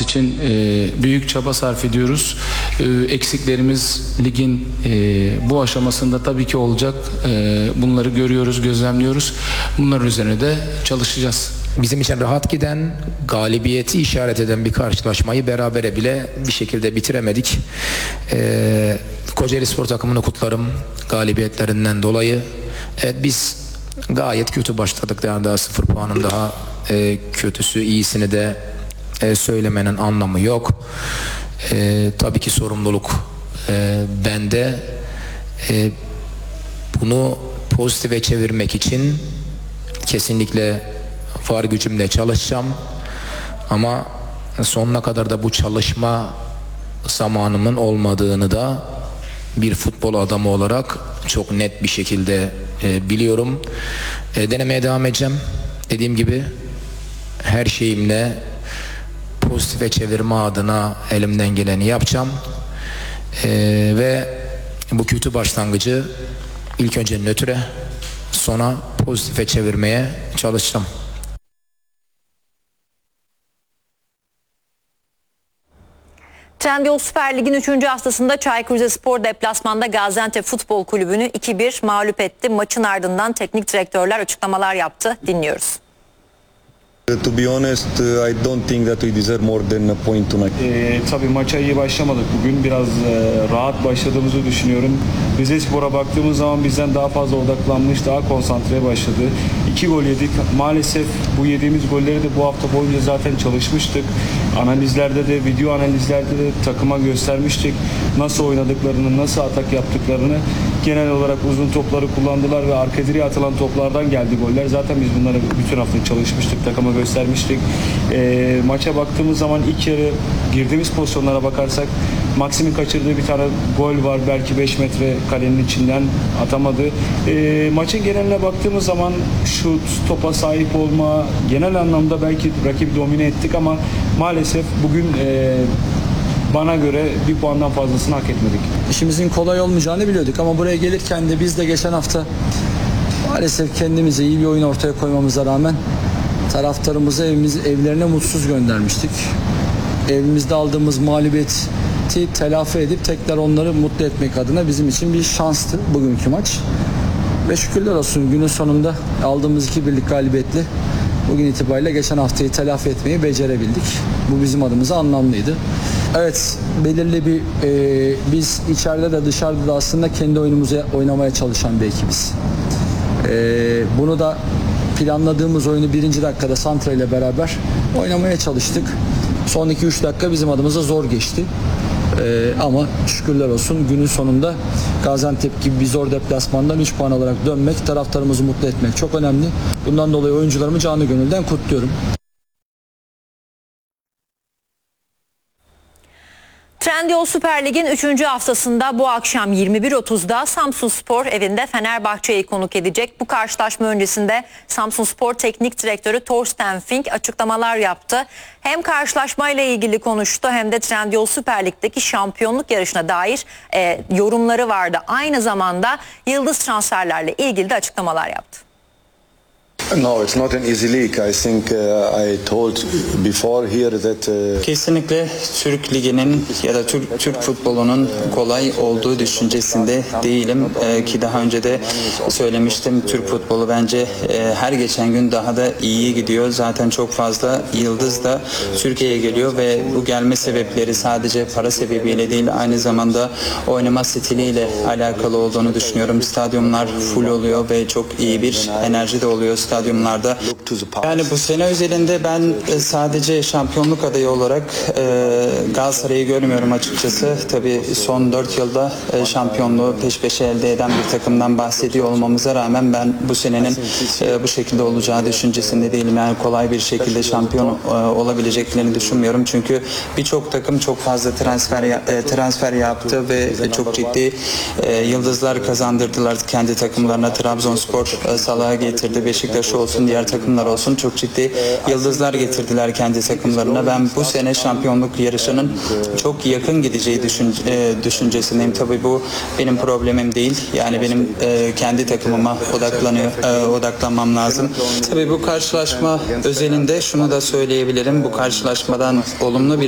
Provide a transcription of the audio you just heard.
için büyük çaba sarf ediyoruz. Eksiklerimiz ligin bu aşamasında tabii ki olacak. Bunları görüyoruz, gözlemliyoruz. Bunların üzerine de çalışacağız. Bizim için rahat giden, galibiyeti işaret eden bir karşılaşmayı berabere bile bir şekilde bitiremedik. Kocaeli Spor takımını kutlarım galibiyetlerinden dolayı. Evet, biz gayet kötü başladık. Yani daha 0 puanın daha kötüsü, iyisini de söylemenin anlamı yok. Tabii ki sorumluluk bende. Bunu pozitife çevirmek için kesinlikle var gücümle çalışacağım. Ama sonuna kadar da bu çalışma zamanımın olmadığını da bir futbol adamı olarak çok net bir şekilde biliyorum. Denemeye devam edeceğim. Dediğim gibi her şeyimle pozitife çevirme adına elimden geleni yapacağım. Ve bu kötü başlangıcı ilk önce nötre, sonra pozitife çevirmeye çalışacağım. Trendyol Süper Lig'in 3. haftasında Çaykur Rizespor deplasmanda Gaziantep Futbol Kulübü'nü 2-1 mağlup etti. Maçın ardından teknik direktörler açıklamalar yaptı. Dinliyoruz. To be honest, I don't think that we deserve more than a point tonight. Tabii maça iyi başlamadık bugün. Biraz rahat başladığımızı düşünüyorum. Rizespor'a baktığımız zaman bizden daha fazla odaklanmış, daha konsantre başladı. 2 gol yedik. Maalesef bu yediğimiz golleri de bu hafta boyunca zaten çalışmıştık. Analizlerde de, video analizlerde de takıma göstermiştik. Nasıl oynadıklarını, nasıl atak yaptıklarını. Genel olarak uzun topları kullandılar ve arka direğe atılan toplardan geldi goller. Zaten biz bunları bütün hafta çalışmıştık, takıma göstermiştik. Maça baktığımız zaman ilk yarı girdiğimiz pozisyonlara bakarsak Maxim'in kaçırdığı bir tane gol var. Belki 5 metre kalenin içinden atamadı. Maçın geneline baktığımız zaman şut, topa sahip olma, genel anlamda belki rakibi domine ettik ama maalesef bugün bana göre bir puandan fazlasını hak etmedik. İşimizin kolay olmayacağını biliyorduk ama buraya gelirken de biz de geçen hafta maalesef kendimize iyi bir oyun ortaya koymamıza rağmen taraftarımızı evlerine mutsuz göndermiştik. Evimizde aldığımız mağlubiyeti telafi edip tekrar onları mutlu etmek adına bizim için bir şanstı bugünkü maç. Ve şükürler olsun günün sonunda aldığımız 2-1'lik galibiyetle bugün itibariyle geçen haftayı telafi etmeyi becerebildik. Bu bizim adımıza anlamlıydı. Evet, belirli bir biz içeride de dışarıda da aslında kendi oyunumuzu oynamaya çalışan bir ekibiz. Bunu da planladığımız oyunu 1. dakikada Santra ile beraber oynamaya çalıştık. Son 2-3 dakika bizim adımıza zor geçti. Ama şükürler olsun günün sonunda Gaziantep gibi bir zor deplasmandan 3 puan alarak dönmek, taraftarımızı mutlu etmek çok önemli. Bundan dolayı oyuncularımı canı gönülden kutluyorum. Trendyol Süper Lig'in 3. haftasında bu akşam 21.30'da Samsunspor evinde Fenerbahçe'yi konuk edecek. Bu karşılaşma öncesinde Samsunspor Teknik Direktörü Thorsten Fink açıklamalar yaptı. Hem karşılaşmayla ilgili konuştu hem de Trendyol Süper Lig'deki şampiyonluk yarışına dair yorumları vardı. Aynı zamanda yıldız transferlerle ilgili de açıklamalar yaptı. No, it's not an easy league. I think I told before here that kesinlikle Türk Ligi'nin ya da Türk futbolunun kolay olduğu düşüncesinde değilim ki daha önce de söylemiştim. Türk futbolu bence her geçen gün daha da iyiye gidiyor. Zaten çok fazla yıldız da Türkiye'ye geliyor ve bu gelme sebepleri sadece para sebebiyle değil, aynı zamanda oynama stiliyle alakalı olduğunu düşünüyorum. Stadyumlar full oluyor ve çok iyi bir enerji de oluyor stadyumlarda. Yani bu sene özelinde ben sadece şampiyonluk adayı olarak Galatasaray'ı görmüyorum açıkçası. Tabii son 4 yılda şampiyonluğu peş peşe elde eden bir takımdan bahsediyor olmamıza rağmen ben bu senenin bu şekilde olacağı düşüncesinde değilim. Yani kolay bir şekilde şampiyon olabileceklerini düşünmüyorum. Çünkü birçok takım çok fazla transfer yaptı ve çok ciddi yıldızlar kazandırdılar kendi takımlarına. Trabzonspor Salah'ı getirdi, Beşiktaş olsun, diğer takımlar olsun çok ciddi yıldızlar getirdiler kendi takımlarına. Ben bu sene şampiyonluk yarışının çok yakın gideceği düşüncesindeyim. Tabii bu benim problemim değil. Yani benim kendi takımıma odaklanmam lazım. Tabii bu karşılaşma özelinde şunu da söyleyebilirim. Bu karşılaşmadan olumlu bir